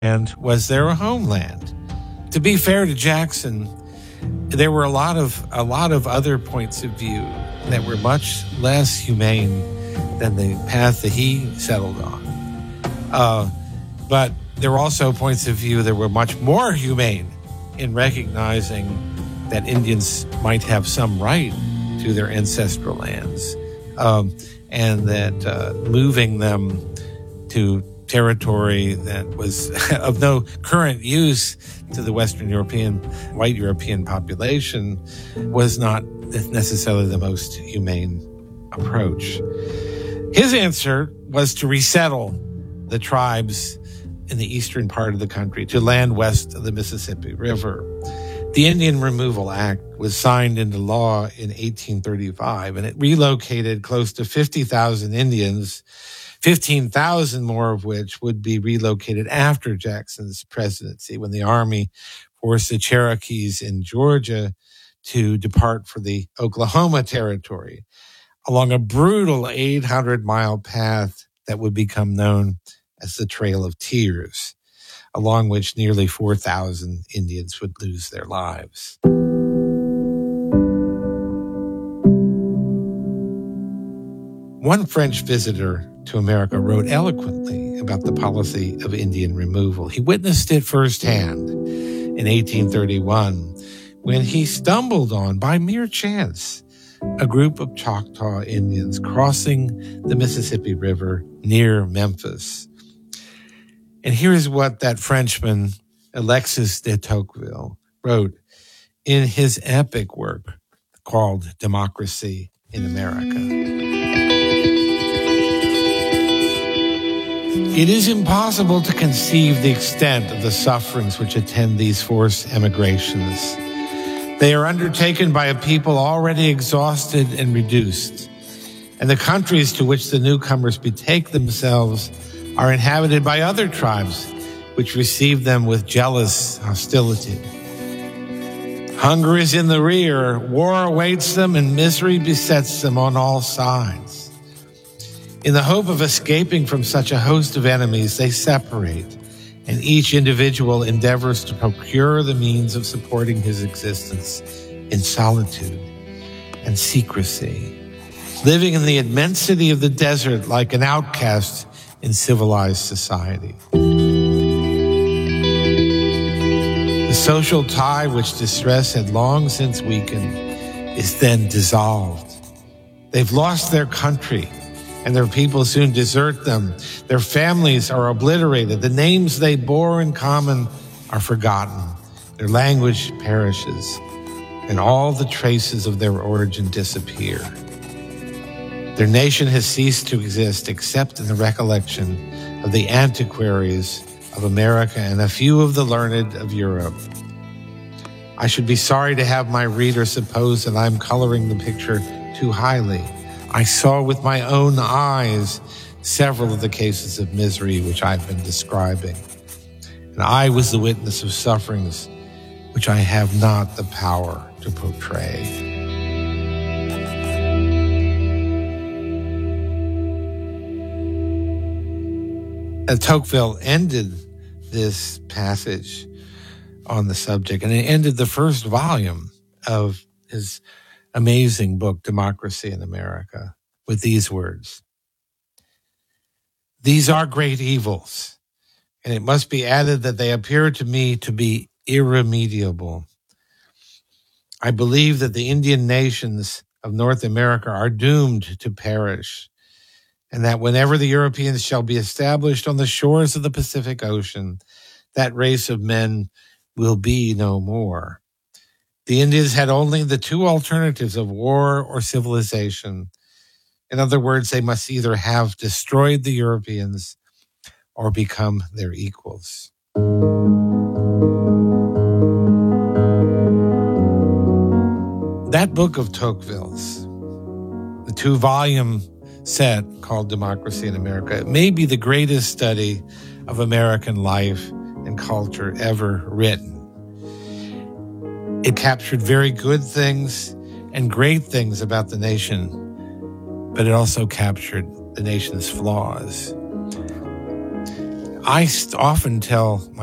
and was their homeland. To be fair to Jackson, there were a lot of other points of view that were much less humane than the path that he settled on. But there were also points of view that were much more humane in recognizing that Indians might have some right to their ancestral lands, and that moving them to territory that was of no current use to the white European population was not necessarily the most humane approach. His answer was to resettle the tribes in the eastern part of the country, to land west of the Mississippi River. The Indian Removal Act was signed into law in 1835, and it relocated close to 50,000 Indians, 15,000 more of which would be relocated after Jackson's presidency, when the Army forced the Cherokees in Georgia to depart for the Oklahoma Territory along a brutal 800-mile path that would become known as the Trail of Tears, along which nearly 4,000 Indians would lose their lives. One French visitor to America wrote eloquently about the policy of Indian removal. He witnessed it firsthand in 1831 when he stumbled on, by mere chance, a group of Choctaw Indians crossing the Mississippi River near Memphis. And here's what that Frenchman, Alexis de Tocqueville, wrote in his epic work called Democracy in America. It is impossible to conceive the extent of the sufferings which attend these forced emigrations. They are undertaken by a people already exhausted and reduced, and the countries to which the newcomers betake themselves are inhabited by other tribes which receive them with jealous hostility. Hunger is in the rear, war awaits them, and misery besets them on all sides. In the hope of escaping from such a host of enemies, they separate, and each individual endeavors to procure the means of supporting his existence in solitude and secrecy, living in the immensity of the desert like an outcast in civilized society. The social tie which distress had long since weakened is then dissolved. They've lost their country, and their people soon desert them. Their families are obliterated. The names they bore in common are forgotten. Their language perishes, and all the traces of their origin disappear. Their nation has ceased to exist except in the recollection of the antiquaries of America and a few of the learned of Europe. I should be sorry to have my reader suppose that I'm coloring the picture too highly. I saw with my own eyes several of the cases of misery which I've been describing, and I was the witness of sufferings which I have not the power to portray. Tocqueville ended this passage on the subject, and it ended the first volume of his amazing book, Democracy in America, with these words: "These are great evils, and it must be added that they appear to me to be irremediable. I believe that the Indian nations of North America are doomed to perish, and that whenever the Europeans shall be established on the shores of the Pacific Ocean, that race of men will be no more. The Indians had only the two alternatives of war or civilization. In other words, they must either have destroyed the Europeans or become their equals." That book of Tocqueville's, the 2-volume set called Democracy in America, it may be the greatest study of American life and culture ever written. It captured very good things and great things about the nation, but it also captured the nation's flaws. I often tell